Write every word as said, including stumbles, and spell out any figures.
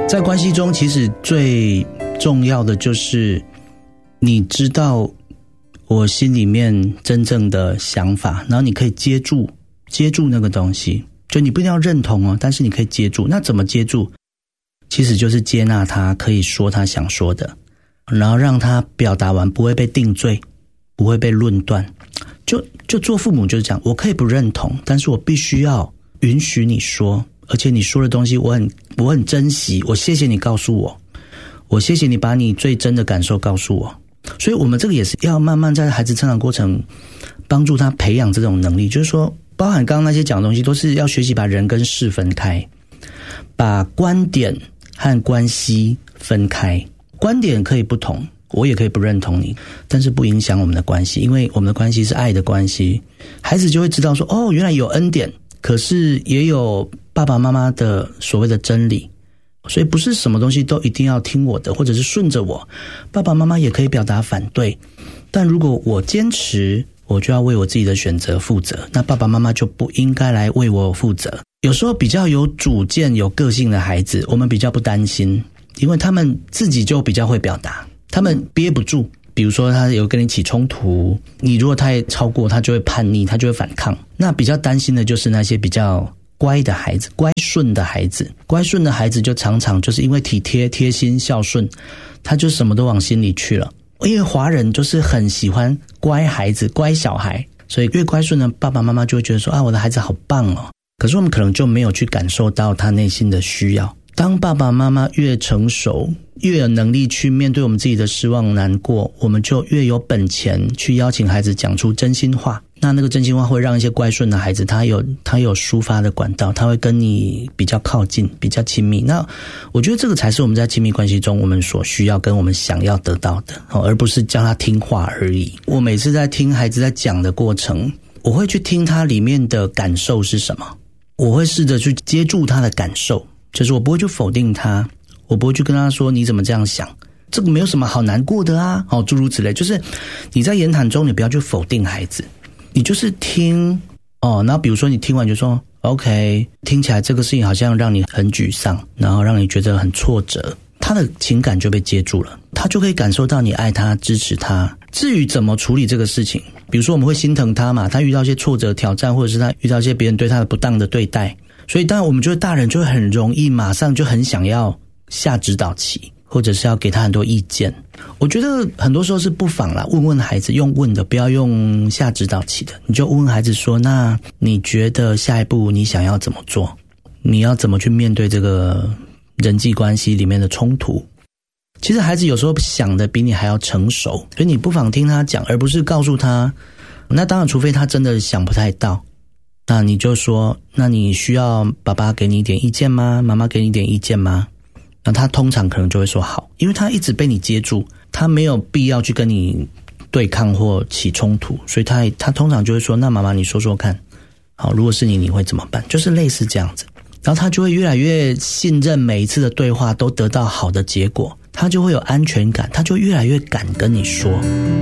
在关系中，其实最重要的就是你知道我心里面真正的想法，然后你可以接住接住那个东西，就你不一定要认同哦，但是你可以接住。那怎么接住？其实就是接纳他可以说他想说的，然后让他表达完，不会被定罪，不会被论断。就就做父母就是这样，我可以不认同，但是我必须要允许你说，而且你说的东西我很我很珍惜，我谢谢你告诉我，我谢谢你把你最真的感受告诉我。所以我们这个也是要慢慢在孩子成长过程帮助他培养这种能力，就是说包含刚刚那些讲的东西都是要学习把人跟事分开，把观点和关系分开。观点可以不同，我也可以不认同你，但是不影响我们的关系，因为我们的关系是爱的关系。孩子就会知道说，哦，原来有恩典，可是也有爸爸妈妈的所谓的真理，所以不是什么东西都一定要听我的，或者是顺着我。爸爸妈妈也可以表达反对，但如果我坚持，我就要为我自己的选择负责，那爸爸妈妈就不应该来为我负责。有时候比较有主见有个性的孩子，我们比较不担心，因为他们自己就比较会表达，他们憋不住。比如说他有跟你起冲突，你如果太超过，他就会叛逆，他就会反抗。那比较担心的就是那些比较乖的孩子，乖顺的孩子。乖顺的孩子就常常就是因为体贴、贴心、孝顺，他就什么都往心里去了。因为华人就是很喜欢乖孩子、乖小孩，所以越乖顺的爸爸妈妈就会觉得说，啊，我的孩子好棒哦。可是我们可能就没有去感受到他内心的需要。当爸爸妈妈越成熟，越有能力去面对我们自己的失望难过，我们就越有本钱去邀请孩子讲出真心话。那那个真心话会让一些乖顺的孩子，他有他有抒发的管道，他会跟你比较靠近，比较亲密。那我觉得这个才是我们在亲密关系中我们所需要跟我们想要得到的，而不是叫他听话而已。我每次在听孩子在讲的过程，我会去听他里面的感受是什么，我会试着去接住他的感受，就是我不会去否定他，我不会去跟他说你怎么这样想，这个没有什么好难过的啊，哦，诸如此类。就是你在言谈中你不要去否定孩子，你就是听哦，然后比如说你听完就说 OK， 听起来这个事情好像让你很沮丧，然后让你觉得很挫折，他的情感就被接住了，他就可以感受到你爱他、支持他。至于怎么处理这个事情，比如说我们会心疼他嘛，他遇到一些挫折挑战，或者是他遇到一些别人对他的不当的对待，所以当然我们觉得大人就会很容易马上就很想要下指导棋，或者是要给他很多意见。我觉得很多时候是不妨啦，问问孩子，用问的，不要用下指导棋的。你就问问孩子说，那你觉得下一步你想要怎么做？你要怎么去面对这个人际关系里面的冲突？其实孩子有时候想的比你还要成熟，所以你不妨听他讲，而不是告诉他。那当然除非他真的想不太到，那你就说，那你需要爸爸给你一点意见吗？妈妈给你一点意见吗？那他通常可能就会说好，因为他一直被你接住，他没有必要去跟你对抗或起冲突，所以他他通常就会说，那妈妈你说说看，好，如果是你你会怎么办？就是类似这样子，然后他就会越来越信任每一次的对话都得到好的结果，他就会有安全感，他就越来越敢跟你说。